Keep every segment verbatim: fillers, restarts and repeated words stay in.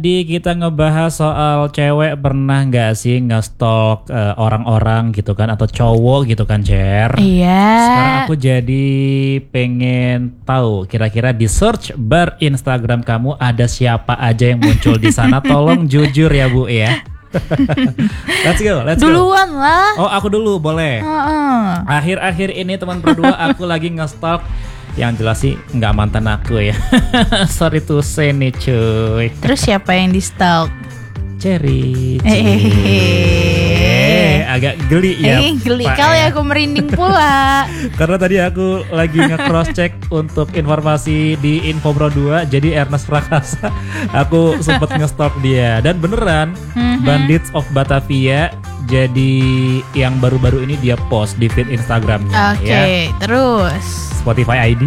Di kita ngebahas soal cewek pernah nggak sih nge-stalk uh, orang-orang gitu kan atau cowok gitu kan, Cer? Iya. Sekarang aku jadi pengen tahu kira-kira di search bar Instagram kamu ada siapa aja yang muncul di sana. Tolong jujur ya Bu ya. Let's go, let's Duluan go. lah. Oh aku dulu boleh. Uh-uh. Akhir-akhir ini teman berdua aku lagi nge-stalk. Yang jelas sih nggak mantan aku ya. Sorry to say nih cuy. Terus siapa yang di stalk? Cherry. Eh, agak geli ya. Eh, geli Pak, kali ya. aku merinding pula. Karena tadi aku lagi nge-cross check untuk informasi di Info Pro dua. Jadi Ernest Prakasa aku sempat nge-stalk dia. Dan beneran Mm-hmm. Bandits of Batavia jadi yang baru-baru ini dia post di feed Instagramnya. Oke, Ya. terus Spotify I D.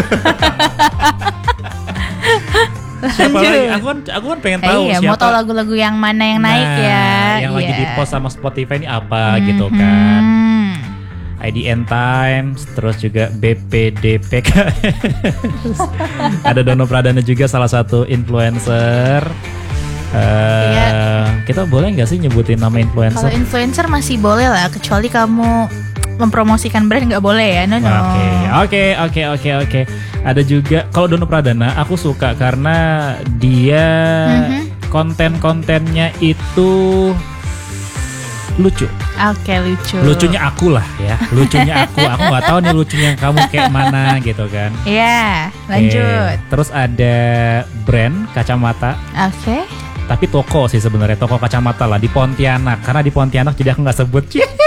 Siapa lagi? Aku kan aku kan pengen tahu eh, iya, siapa. mau tahu lagu-lagu yang mana yang naik Nah, ya. yang iya. lagi di post sama Spotify ini apa gitu kan. Hmm. I D N Times, terus juga B P D P K. Ada Dono Pradana juga salah satu influencer. Uh, Iya. Kita boleh nggak sih nyebutin nama Kalau influencer? influencer masih boleh lah, kecuali kamu mempromosikan brand nggak boleh ya, no no. Oke, oke, oke, oke, oke. Ada juga kalau Dono Pradana aku suka karena dia Mhm. konten-kontennya itu lucu. Oke, lucu. Lucunya aku lah ya, lucunya aku. Aku nggak tahu nih lucunya kamu kayak mana gitu kan. Iya, lanjut. Oke, terus ada brand kacamata, Oke. tapi toko sih sebenarnya, toko kacamata lah di Pontianak. Karena di Pontianak jadi aku nggak sebut.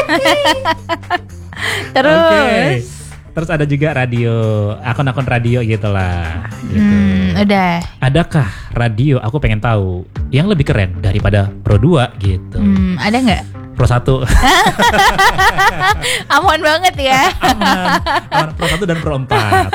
Terus. Oke. Terus ada juga radio, akun-akun radio gitu lah. Gitu. Hmm, udah. Adakah radio? Aku pengen tahu yang lebih keren daripada Pro dua gitu. Hmm, ada nggak? Pro satu. Aman banget ya. Aman. Aman. Pro satu dan Pro empat.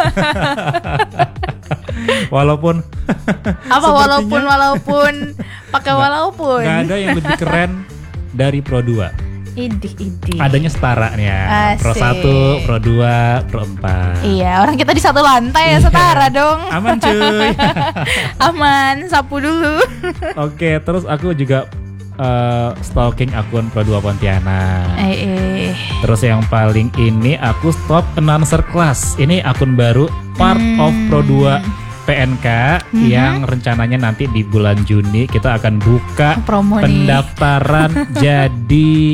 Walaupun Apa sepertinya walaupun walaupun pakai Nggak- walaupun. nggak ada yang lebih keren dari Pro dua. Idih, idih. Adanya setara nih ya. Pro Asik. satu, Pro dua, Pro empat. Iya, orang kita di satu lantai ya, Iya. setara dong. Aman cuy. Aman, sapu dulu. Oke, terus aku juga uh, stalking akun Pro dua Pontianak. Eh, eh. Terus yang paling ini aku stop announcer class. Ini akun baru part Hmm. of Pro dua P N K Mhm. yang rencananya nanti di bulan Juni kita akan buka Promo nih. pendaftaran jadi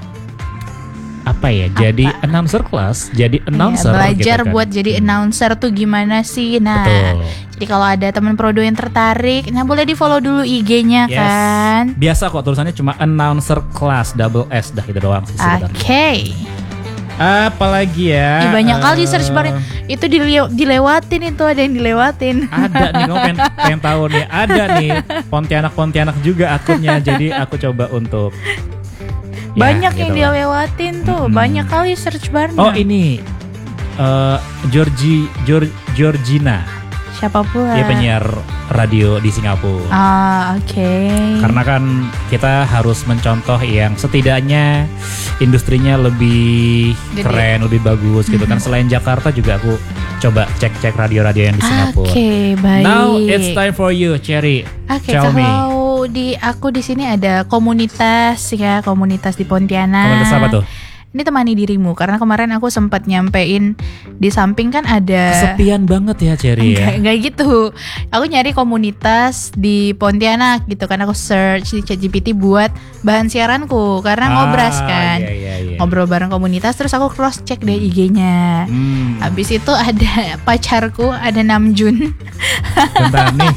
apa ya? Jadi Apa? announcer class, jadi Iya, announcer belajar gitu kan. buat jadi announcer tuh gimana sih. Nah, Betul. jadi kalau ada teman Prodo yang tertarik, nah boleh di follow dulu I G-nya Yes. kan. Biasa kok tulisannya cuma announcer class double S dah itu doang sih Oke. sebenarnya. Apalagi ya? Ih, banyak kali eh, search bar itu dile- dilewatin itu ada yang dilewatin. Ada nih, kamu pengen, pengen tahu nih. Ada nih Pontianak-Pontianak juga akunnya. Jadi aku coba untuk ya, Banyak yang gitu dia lah. lewatin tuh. Mm-mm. Banyak kali search barnya. Oh ini eh Georgie Geor- Georgina. Siapa pula? Dia penyiar radio di Singapura. Ah, oke. Karena kan kita harus mencontoh yang setidaknya industrinya lebih Gede. keren, lebih bagus gitu kan. Selain Jakarta juga aku coba cek-cek radio-radio yang di Singapura. Oke, baik. Now it's time for you, Cherry. Oke, Tell me. kalau di aku di sini ada komunitas ya, komunitas di Pontianak. Komunitas apa tuh? Ini temani dirimu karena kemarin aku sempat nyampein di samping kan ada Kesepian banget ya, Cherry ya. Enggak, enggak gitu. Aku nyari komunitas di Pontianak gitu kan, aku search di ChatGPT buat bahan siaranku karena ngobras kan. Iya, iya, iya. Ngobrol bareng komunitas, terus aku cross check deh I G-nya. Hmm, Habis itu ada pacarku, ada Namjoon. bentar nih.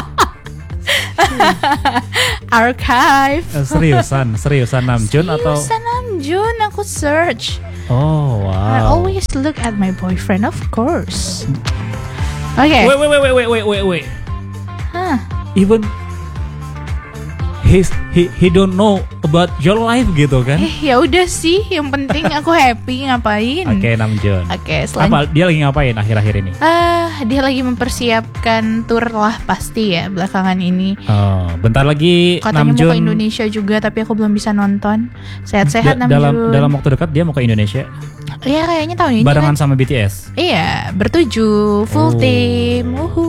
Archive. Eh, seriusan, seriusan Namjoon atau? Seriusan Namjoon, aku search. Oh, I wow. always look at my boyfriend, of course. Oke. Wait, wait, wait, wait, wait, wait, wait. Hah. Even he's he he don't know about your life gitu kan? Eh, ya udah sih, yang penting aku happy ngapain. Oke, Namjoon. Oke, Apa selanjutnya. dia lagi ngapain akhir-akhir ini? Ah, dia lagi mempersiapkan tour lah pasti ya belakangan ini. Oh, bentar lagi Katanya Namjoon mau ke Indonesia juga, tapi aku belum bisa nonton. Sehat-sehat da- Namjoon. dalam dalam waktu dekat dia mau ke Indonesia Iya kayaknya tahun ini barengan kan. sama B T S. Iya, bertujuh full Oh. team. Uhuy.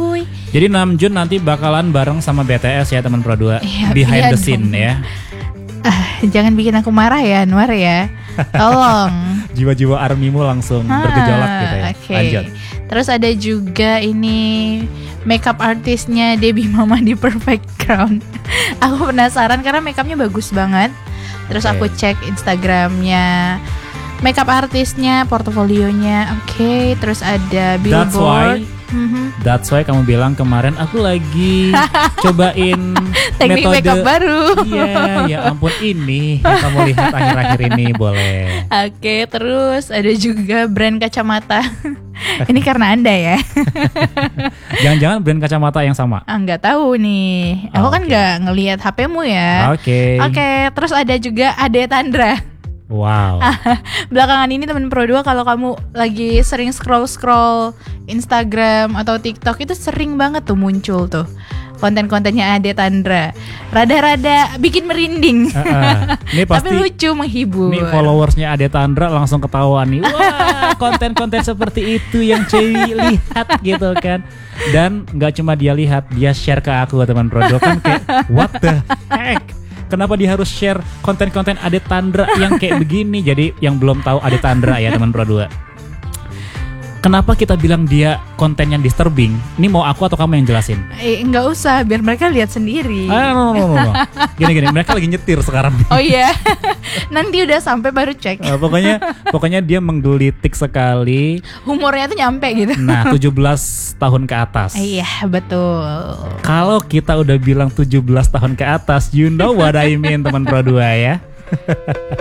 Jadi Namjoon nanti bakalan bareng sama B T S ya teman Pro dua. Iya, Behind iya the scene dong. ya. Ah, jangan bikin aku marah ya Anwar ya. Tolong. Jiwa-jiwa armimu langsung Ah, bergejolak gitu ya. Oke. Lanjut. Terus ada juga ini makeup artisnya Debbie Mama di Perfect Crown. Aku penasaran karena makeupnya bagus banget. Terus Oke. aku cek Instagramnya makeup artisnya, portofolionya. Oke. Terus ada That's why billboard. Mhm. That's why kamu bilang kemarin aku lagi cobain Teknik metode makeup baru. Iya, ya ampun ini yang kamu lihat akhir-akhir ini boleh. Oke, terus ada juga brand kacamata. Ini karena Anda ya. Jangan-jangan brand kacamata yang sama. Ah, nggak tahu nih. Aku Oh, kan oke. nggak ngelihat H P-mu ya. Oke. Oke, terus ada juga Ade Tandra. Wow. Belakangan ini teman Pro dua kalau kamu lagi sering scroll-scroll Instagram atau TikTok itu sering banget tuh muncul tuh konten-kontennya Ade Tandra. Rada-rada bikin merinding. Uh-uh. Ini pasti Tapi lucu, menghibur. nih followersnya Ade Tandra langsung ketahuan nih. Wah, konten-konten seperti itu yang Cewi lihat gitu kan. Dan nggak cuma dia lihat, dia share ke aku teman Pro dua kan kayak what the heck. Kenapa dia harus share konten-konten Ade Tandra yang kayak begini? Jadi yang belum tahu Ade Tandra ya teman Pro dua. Kenapa kita bilang dia konten yang disturbing? Ini mau aku atau kamu yang jelasin? Eh, nggak usah, biar mereka lihat sendiri. Ah, no, no, no, no. Gini-gini, mereka lagi nyetir sekarang. Oh iya, nanti udah sampai baru cek. Uh, pokoknya, pokoknya dia menggelitik sekali. Humornya tuh nyampe gitu. Nah, tujuh belas tahun ke atas. Iya, betul. Kalau kita udah bilang tujuh belas tahun ke atas, you know what I mean teman Pro dua ya.